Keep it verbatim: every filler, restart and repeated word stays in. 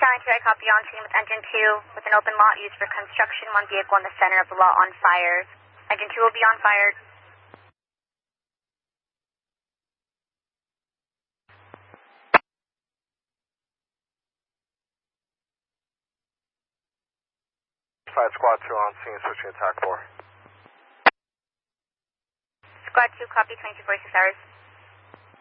Skyline two, I copy on scene with engine two with an open lot used for construction. One vehicle in the center of the lot on fire. Engine two will be on fire. Five squad two on scene, switching attack four. Squad two, copy twenty-two forty-six hours.